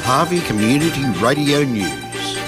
Harvey Community Radio News.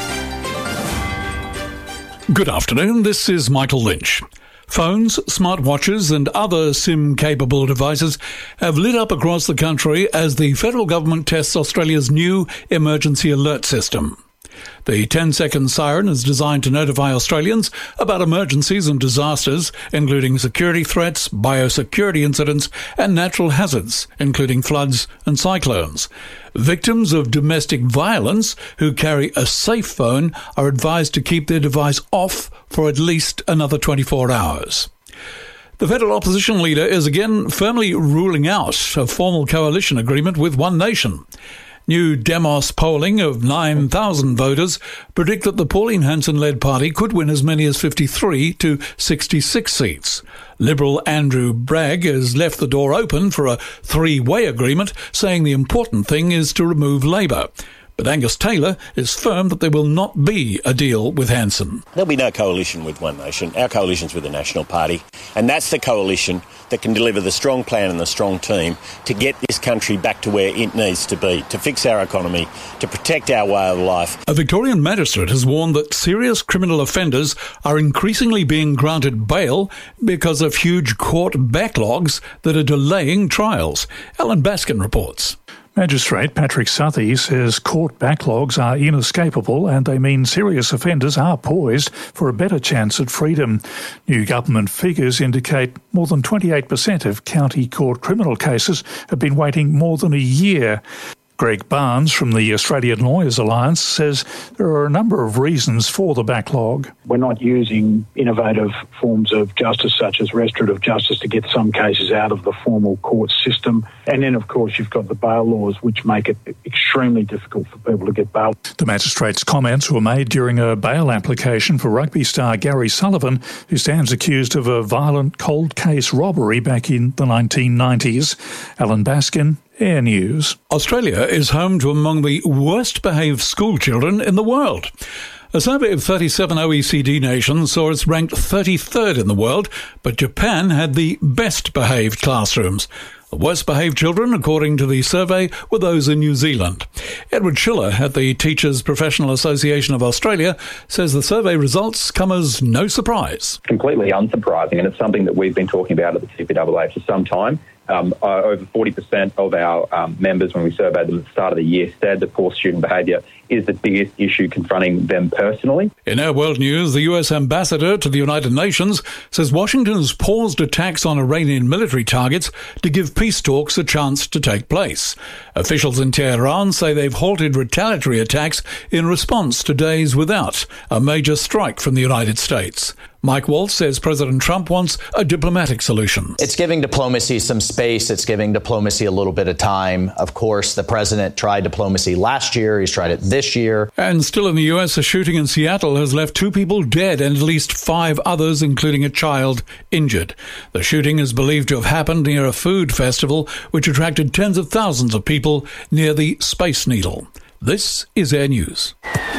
Good afternoon, this is Michael Lynch. Phones, smartwatches and other SIM-capable devices have lit up across the country as the federal government tests Australia's new emergency alert system. The 10-second siren is designed to notify Australians about emergencies and disasters, including security threats, biosecurity incidents and natural hazards, including floods and cyclones. Victims of domestic violence who carry a safe phone are advised to keep their device off for at least another 24 hours. The federal opposition leader is again firmly ruling out a formal coalition agreement with One Nation. New Demos polling of 9,000 voters predict that the Pauline Hanson-led party could win as many as 53 to 66 seats. Liberal Andrew Bragg has left the door open for a three-way agreement, saying the important thing is to remove Labor. But Angus Taylor is firm that there will not be a deal with Hanson. There'll be no coalition with One Nation. Our coalition's with the National Party, and that's the coalition that can deliver the strong plan and the strong team to get this country back to where it needs to be, to fix our economy, to protect our way of life. A Victorian magistrate has warned that serious criminal offenders are increasingly being granted bail because of huge court backlogs that are delaying trials. Alan Baskin reports. Magistrate Patrick Southey says court backlogs are inescapable and they mean serious offenders are poised for a better chance at freedom. New government figures indicate more than 28% of county court criminal cases have been waiting more than a year. Greg Barnes from the Australian Lawyers Alliance says there are a number of reasons for the backlog. We're not using innovative forms of justice such as restorative justice to get some cases out of the formal court system. And then, of course, you've got the bail laws, which make it extremely difficult for people to get bail. The magistrate's comments were made during a bail application for rugby star Gary Sullivan, who stands accused of a violent cold case robbery back in the 1990s. Alan Baskin, Air News. Australia is home to among the worst-behaved school children in the world. A survey of 37 OECD nations saw us ranked 33rd in the world, but Japan had the best-behaved classrooms. The worst-behaved children, according to the survey, were those in New Zealand. Edward Schiller at the Teachers Professional Association of Australia says the survey results come as no surprise. Completely unsurprising, and it's something that we've been talking about at the TPAA for some time. Over 40% of our members, when we surveyed them at the start of the year, said that poor student behaviour is the biggest issue confronting them personally. In our world news, the US ambassador to the United Nations says Washington has paused attacks on Iranian military targets to give peace talks a chance to take place. Officials in Tehran say they've halted retaliatory attacks in response to days without a major strike from the United States. Mike Waltz says President Trump wants a diplomatic solution. It's giving diplomacy some space. It's giving diplomacy a little bit of time. Of course, the president tried diplomacy last year. He's tried it this year. And still in the US, a shooting in Seattle has left 2 people dead and at least 5 others, including a child, injured. The shooting is believed to have happened near a food festival, which attracted tens of thousands of people near the Space Needle. This is Air News.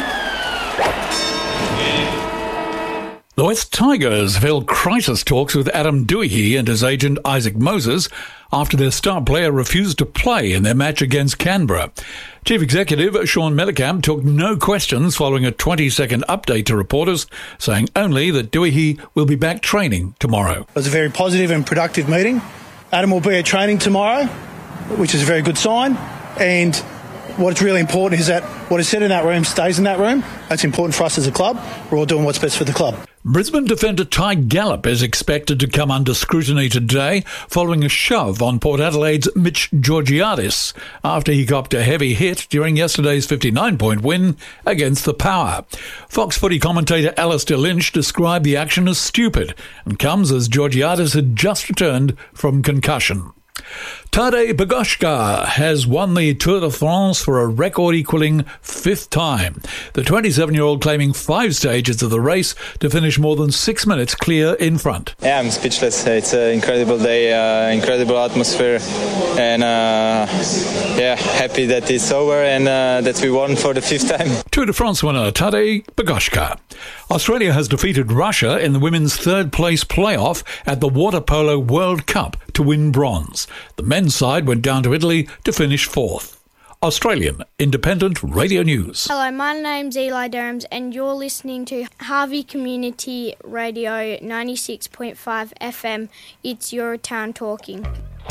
The West Tigers have held crisis talks with Adam Doohey and his agent Isaac Moses after their star player refused to play in their match against Canberra. Chief Executive Sean Mellencamp took no questions following a 20-second update to reporters, saying only that Doohey will be back training tomorrow. It was a very positive and productive meeting. Adam will be at training tomorrow, which is a very good sign, and what's really important is that what is said in that room stays in that room. That's important for us as a club. We're all doing what's best for the club. Brisbane defender Ty Gallop is expected to come under scrutiny today following a shove on Port Adelaide's Mitch Georgiadis after he copped a heavy hit during yesterday's 59-point win against the Power. Fox Footy commentator Alistair Lynch described the action as stupid and comes as Georgiadis had just returned from concussion. Tadej Pogačar has won the Tour de France for a record-equalling 5th time. The 27-year-old claiming 5 stages of the race to finish more than 6 minutes clear in front. Yeah, I'm speechless. It's an incredible day, incredible atmosphere, and happy that it's over and that we won for the 5th time. Tour de France winner Tadej Pogačar. Australia has defeated Russia in the women's 3rd-place playoff at the Water Polo World Cup to win bronze. The men's side went down to Italy to finish 4th. Australian Independent Radio News. Hello, my name's Eli Durhams and you're listening to Harvey Community Radio 96.5 FM. It's your town talking.